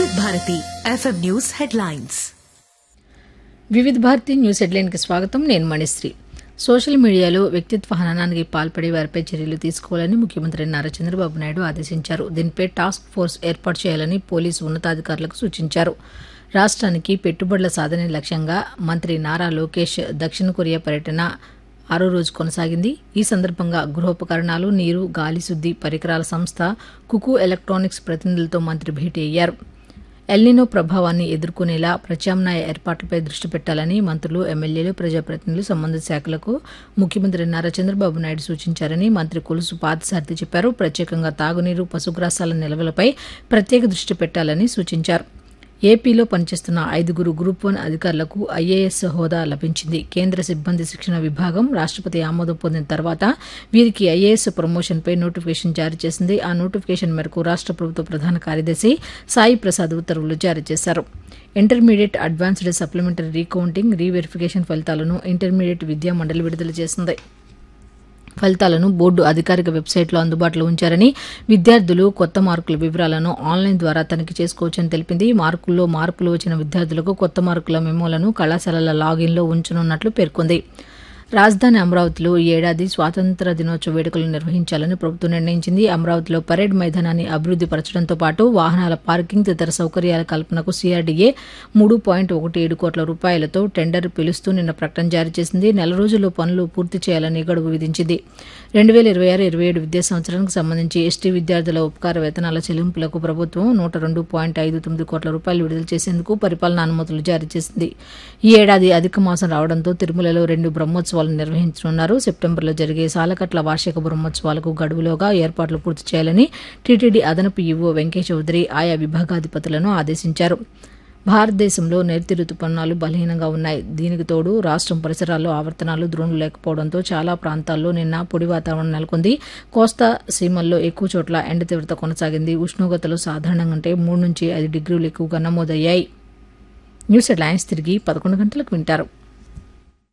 వివిధ Bharati FM news headlines. వివిధ Bharati news హెడ్లైన్కి స్వాగతం. నేను మణిశ్రీ. సోషల్ మీడియాలో వ్యక్తిత్వ హననానికి పాల్పడే వారిపై చర్యలు తీసుకోవాలని ముఖ్యమంత్రి నారా చంద్రబాబు నాయుడు ఆదేశించారు. దీనిపై టాస్క్ ఫోర్స్ ఏర్పాటు చేయాలని పోలీసు ఉన్నతాధికారులకు సూచించారు. రాష్ట్రానికి పెట్టుబడుల సాధనే లక్ష్యంగా మంత్రి నారా లోకేష్ దక్షిణ కొరియా పర్యటన 6వ రోజు కొనసాగింది. ఈ సందర్భంగా గృహోపకరణాలు, నీరు, గాలి శుద్ది పరికరాల సంస్థ కుకు ఎలక్ట్రానిక్స్ ప్రతినిధులతో మంత్రి భేటీ అయ్యారు. ఎల్నినో ప్రభావాన్ని ఎదుర్కొనేలా ప్రత్యామ్నాయ ఏర్పాట్లపై దృష్టి పెట్టాలని మంత్రులు, ఎమ్మెల్యేలు, ప్రజాప్రతినిధులు, సంబంధిత శాఖలకు ముఖ్యమంత్రి నారా చంద్రబాబు నాయుడు సూచించారని మంత్రి కొలుసు పార్థసారథి చెప్పారు. ప్రత్యేకంగా తాగునీరు, పశుగ్రాసాల నిల్వలపై ప్రత్యేక దృష్టి పెట్టాలని సూచించారు. ఏపీలో పనిచేస్తున్న 5 గ్రూప్ 1 అధికారులకు ఐఏఎస్ హోదా లభించింది. కేంద్ర సిబ్బంది శిక్షణ విభాగం రాష్ట్రపతి ఆమోదం పొందిన తర్వాత వీరికి ఐఏఎస్ ప్రమోషన్పై నోటిఫికేషన్ జారీ చేసింది. ఆ నోటిఫికేషన్ మేరకు రాష్ట్ర ప్రభుత్వ ప్రధాన కార్యదర్శి సాయి ప్రసాద్ ఉత్తర్వులు జారీ చేశారు. Intermediate, advanced, supplementary recounting, reverification ఫలితాలను ఇంటర్మీడియట్ విద్యా మండలి విడుదల చేసింది. ఫలితాలను బోర్డు అధికారిక వెబ్సైట్లో అందుబాటులో ఉంచారని, విద్యార్థులు కొత్త మార్కుల వివరాలను ఆన్లైన్ ద్వారా తనిఖీ చేసుకోవచ్చని తెలిపింది. మార్కుల్లో మార్పులు వచ్చిన విద్యార్థులకు కొత్త మార్కుల మెమోలను కళాశాలల లాగిన్లో ఉంచనున్నట్లు పేర్కొంది. రాజధాని అమరావతిలో ఈ ఏడాది స్వాతంత్ర దినోత్సవ వేడుకలు నిర్వహించాలని ప్రభుత్వం నిర్ణయించింది. అమరావతిలో పరేడ్ మైదానాన్ని అభివృద్ది పరచడంతో పాటు వాహనాల పార్కింగ్ తదితర సౌకర్యాల కల్పనకు CRDA 3.17 కోట్ల రూపాయలతో టెండర్ పిలుస్తూ నిన్న ప్రకటన జారీ చేసింది. నెల రోజుల్లో పనులు పూర్తి చేయాలని గడువు విధించింది. 2026-27 విద్యా సంవత్సరానికి సంబంధించి ఎస్టీ విద్యార్థుల ఉపకార వేతనాల చెల్లింపులకు ప్రభుత్వం 102.59 కోట్ల రూపాయలు విడుదల చేసేందుకు పరిపాలనా అనుమతులు జారీ చేసింది. ఈ ఏడాది అధిక మాసం రావడంతో తిరుమలలో 2 బ్రహ్మోత్సవాలు నిర్వహించనున్నారు. సెప్టెంబర్లో జరిగే సాలకట్ల వార్షిక బ్రహ్మోత్సవాలకు గడువులోగా ఏర్పాట్లు పూర్తి చేయాలని టీటీడీ అదనపు ఈవో వెంకయ్య చౌదరి ఆయా విభాగాధిపతులను ఆదేశించారు. భారతదేశంలో నైరుతి రుతుపవనాలు బలహీనంగా ఉన్నాయి. దీనికి తోడు రాష్ట్రం పరిసరాల్లో ఆవర్తనాలు, ద్రోణులు లేకపోవడంతో చాలా ప్రాంతాల్లో నిన్న పొడి వాతావరణం నెలకొంది. కోస్తా సీమల్లో ఎక్కువ చోట్ల ఎండ తీవ్రత కొనసాగింది. ఉష్ణోగ్రతలు సాధారణంగా కంటే 3 నుంచి 5 డిగ్రీలు ఎక్కువగా నమోదయ్యాయి. న్యూస్ హెడ్లైన్స్ తిరిగి 11 గంటలకు వింటారు.